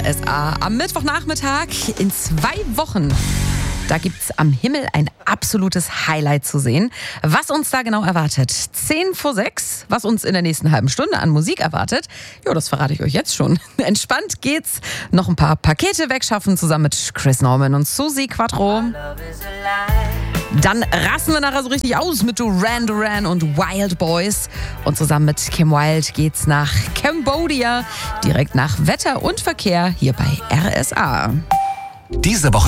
RSA. Am Mittwochnachmittag in 2 Wochen. Da gibt's am Himmel ein absolutes Highlight zu sehen. Was uns da genau erwartet? 5:10, was uns in der nächsten halben Stunde an Musik erwartet, jo, das verrate ich euch jetzt schon. Entspannt geht's. Noch ein paar Pakete wegschaffen, zusammen mit Chris Norman und Suzi Quattro. Dann rasten wir nachher so richtig aus mit Duran Duran und Wild Boys. Und zusammen mit Kim Wilde geht's nach Cambodia. Direkt nach Wetter und Verkehr hier bei RSA. Diese Woche